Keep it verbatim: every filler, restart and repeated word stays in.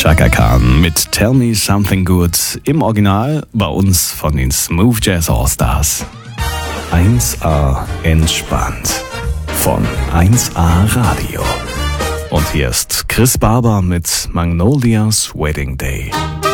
Chaka Khan mit Tell Me Something Good im Original bei uns von den Smooth Jazz All-Stars. eins A entspannt von eins A Radio. Und hier ist Chris Barber mit Magnolia's Wedding Day.